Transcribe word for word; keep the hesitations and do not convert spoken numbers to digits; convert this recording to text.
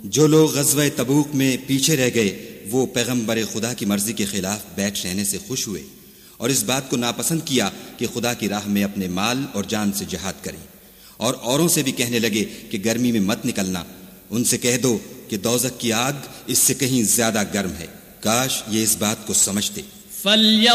जो लोग ग़ज़वा तबूक में पीछे रह गए वो पैगम्बर खुदा की मर्जी के खिलाफ बैठ रहने से खुश हुए और इस बात को नापसंद किया कि खुदा की राह में अपने माल और जान से जिहाद करें, और औरों से भी कहने लगे कि गर्मी में मत निकलना। उनसे कह दो कि दोज़ख की आग इससे कहीं ज्यादा गर्म है। काश ये इस बात को समझते।